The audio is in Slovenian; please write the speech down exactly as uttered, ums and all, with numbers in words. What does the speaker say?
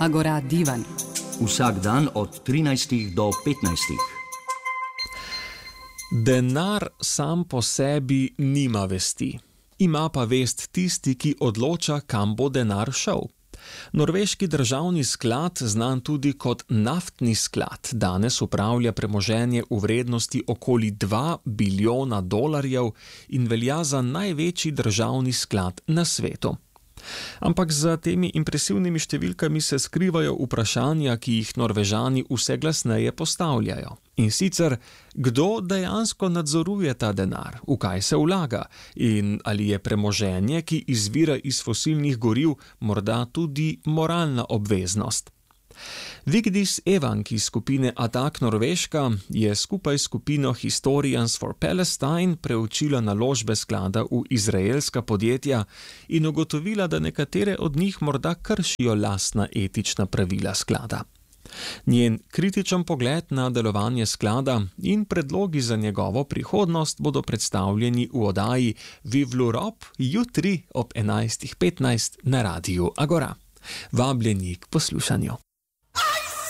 Agora divan. Vsak dan od trinajstih do petnajstih. Denar sam po sebi nima vesti. Ima pa vest tisti, ki odloča, kam bo denar šel. Norveški državni sklad, znan tudi kot naftni sklad, danes upravlja premoženje v vrednosti okoli dva bilijona dolarjev in velja za največji državni sklad na svetu. Ampak za temi impresivnimi številkami se skrivajo vprašanja, ki jih Norvežani vse glasneje postavljajo. In sicer, kdo dejansko nadzoruje ta denar, v kaj se vlaga in ali je premoženje, ki izvira iz fosilnih goriv, morda tudi moralna obveznost. Vigdis Evank iz skupine Attack Norveška je skupaj s skupino Historians for Palestine preučila naložbe sklada v izraelska podjetja in ugotovila, da nekatere od njih morda kršijo lastna etična pravila sklada. Njen kritičen pogled na delovanje sklada in predlogi za njegovo prihodnost bodo predstavljeni v oddaji Vivlurop jutri ob enajstih petnajst na Radiu Agora. Vabljeni k poslušanju.